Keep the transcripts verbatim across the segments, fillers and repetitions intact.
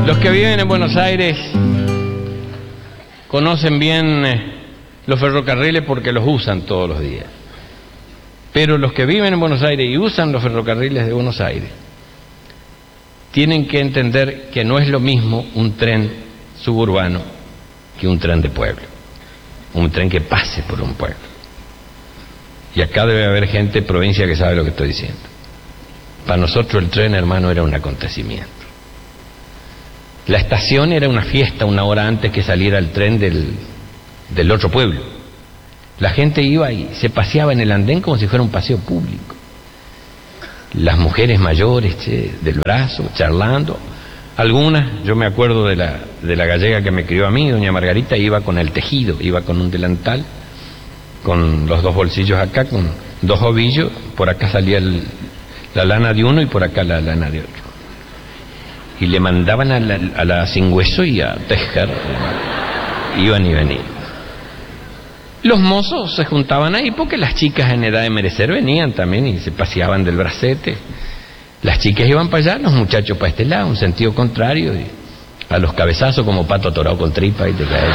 Los que viven en Buenos Aires conocen bien los ferrocarriles porque los usan todos los días. Pero los que viven en Buenos Aires y usan los ferrocarriles de Buenos Aires tienen que entender que no es lo mismo un tren suburbano que un tren de pueblo, un tren que pase por un pueblo. Y acá debe haber gente de provincia que sabe lo que estoy diciendo. Para nosotros el tren, hermano, era un acontecimiento. La estación era una fiesta una hora antes que saliera el tren del, del otro pueblo. La gente iba y se paseaba en el andén como si fuera un paseo público. Las mujeres mayores, che, del brazo, charlando. Algunas, yo me acuerdo de la, de la gallega que me crió a mí, doña Margarita, iba con el tejido, iba con un delantal, con los dos bolsillos acá, con dos ovillos, por acá salía el, la lana de uno y por acá la lana de otro. Y le mandaban a la, a la sin hueso y a tejer, iban y venían. Los mozos se juntaban ahí porque las chicas en edad de merecer venían también y se paseaban del bracete. Las chicas iban para allá, los muchachos para este lado, un sentido contrario, y a los cabezazos como pato atorado con tripa y te caes.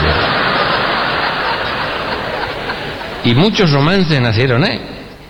Y muchos romances nacieron ahí.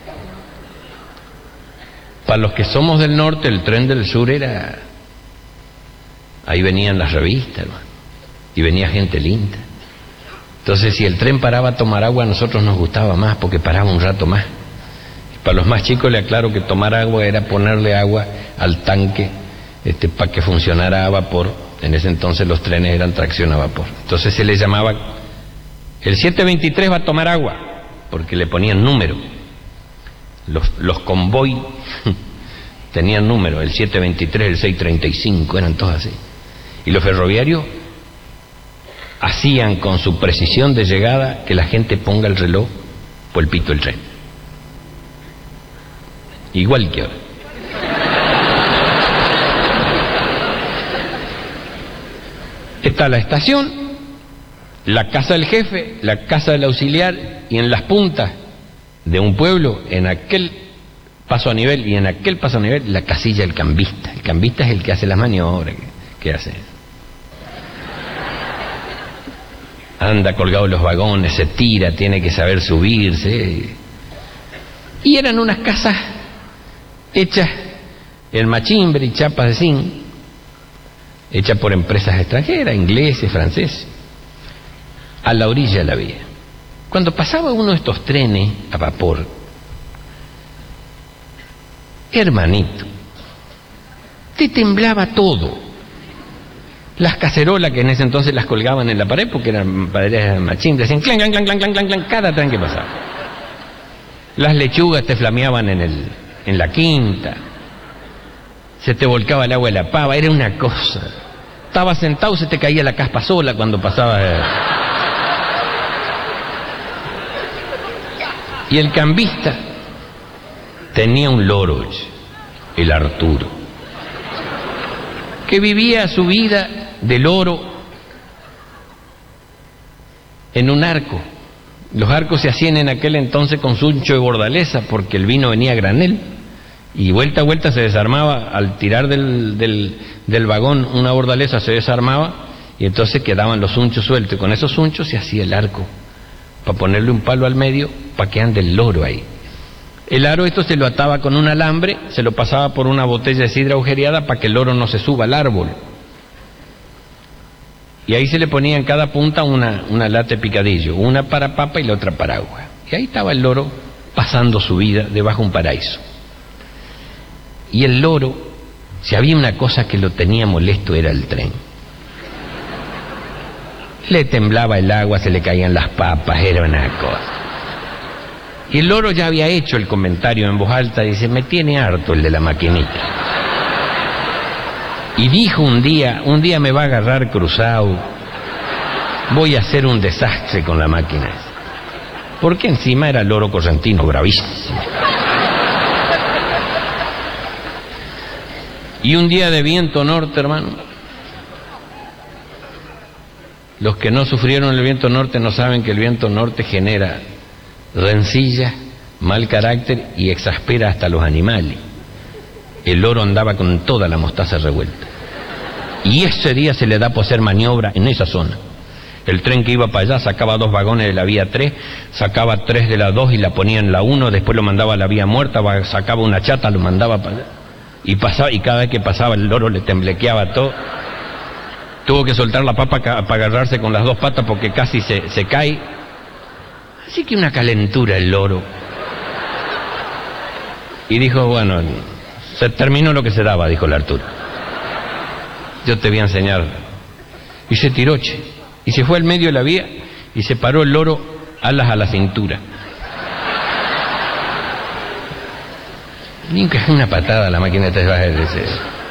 Para los que somos del norte, el tren del sur era... Ahí venían las revistas, hermano, y venía gente linda. Entonces, si el tren paraba a tomar agua, a nosotros nos gustaba más, porque paraba un rato más. Para los más chicos le aclaro que tomar agua era ponerle agua al tanque este, para que funcionara a vapor. En ese entonces los trenes eran tracción a vapor. Entonces se le llamaba, el siete veintitrés va a tomar agua, porque le ponían número. Los, los convoy tenían número, el siete veintitrés, el seis treinta y cinco, eran todos así. Y los ferroviarios hacían con su precisión de llegada que la gente ponga el reloj por el pito del tren. Igual que ahora. Está la estación, la casa del jefe, la casa del auxiliar, y en las puntas de un pueblo, en aquel paso a nivel y en aquel paso a nivel, la casilla del cambista. El cambista es el que hace las maniobras, que, que hace. Anda colgado en los vagones, se tira, tiene que saber subirse. Y eran unas casas hechas en machimbre y chapas de zinc, hechas por empresas extranjeras, ingleses, franceses, a la orilla de la vía. Cuando pasaba uno de estos trenes a vapor, hermanito, te temblaba todo. Las cacerolas que en ese entonces las colgaban en la pared porque eran paredes de machimbre, hacían clan, clan, clan, clan, clan, clan, cada tren que pasaba. Las lechugas te flameaban en el en la quinta, se te volcaba el agua de la pava, era una cosa. Estabas sentado, se te caía la caspa sola cuando pasabas. Y el cambista tenía un loro, el Arturo, que vivía su vida de loro en un arco. Los arcos se hacían en aquel entonces con suncho de bordaleza porque el vino venía a granel y vuelta a vuelta se desarmaba. Al tirar del, del, del vagón una bordaleza se desarmaba y entonces quedaban los sunchos sueltos, y con esos sunchos se hacía el arco para ponerle un palo al medio para que ande el loro ahí. El aro esto se lo ataba con un alambre, se lo pasaba por una botella de sidra agujereada para que el loro no se suba al árbol. Y ahí se le ponía en cada punta una, una lata de picadillo, una para papa y la otra para agua. Y ahí estaba el loro pasando su vida debajo de un paraíso. Y el loro, si había una cosa que lo tenía molesto, era el tren. Le temblaba el agua, se le caían las papas, era una cosa. Y el loro ya había hecho el comentario en voz alta, dice, me tiene harto el de la maquinita. Y dijo un día, un día me va a agarrar cruzado, voy a hacer un desastre con la máquina. Porque encima era loro correntino, bravísimo. Y un día de viento norte, hermano. Los que no sufrieron el viento norte no saben que el viento norte genera rencilla, mal carácter y exaspera hasta los animales. El loro andaba con toda la mostaza revuelta. Y ese día se le da por hacer maniobra en esa zona. El tren que iba para allá sacaba dos vagones de la vía tres, sacaba tres de la dos y la ponía en la uno, después lo mandaba a la vía muerta, sacaba una chata, lo mandaba para allá. Y pasaba, y cada vez que pasaba el loro le temblequeaba todo. Tuvo que soltar la papa para agarrarse con las dos patas porque casi se, se cae. Así que una calentura el loro. Y dijo, bueno, se terminó lo que se daba, dijo el Arturo. Yo te voy a enseñar. Y se tiró, che. Y se fue al medio de la vía y se paró el loro alas a la cintura. Ni encajó una patada a la máquina de tres bajas.